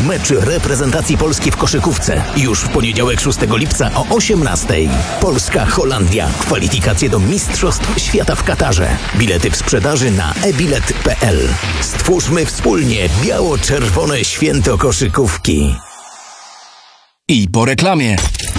mecz reprezentacji Polski w koszykówce. Już w poniedziałek 6 lipca o 18:00. Polska-Holandia. Kwalifikacje do Mistrzostw Świata w Katarze. Bilety w sprzedaży na ebilet.pl. Stwórzmy wspólnie biało-czerwone święto koszykówki. I po reklamie.